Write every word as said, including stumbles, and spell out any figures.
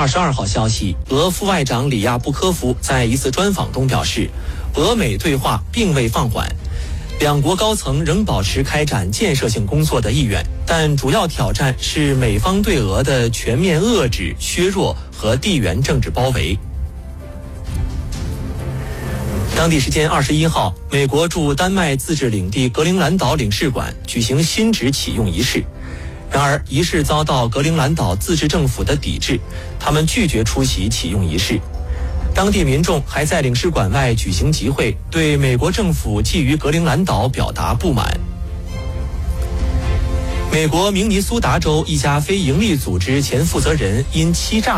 二十二号消息，俄副外长里亚布科夫在一次专访中表示，俄美对话并未放缓，两国高层仍保持开展建设性工作的意愿，但主要挑战是美方对俄的全面遏制、削弱和地缘政治包围。当地时间二十一号，美国驻丹麦自治领地格陵兰岛领事馆举行新址启用仪式。然而，仪式遭到格陵兰岛自治政府的抵制，他们拒绝出席启用仪式。当地民众还在领事馆外举行集会，对美国政府觊觎格陵兰岛表达不满。美国明尼苏达州一家非营利组织前负责人因欺诈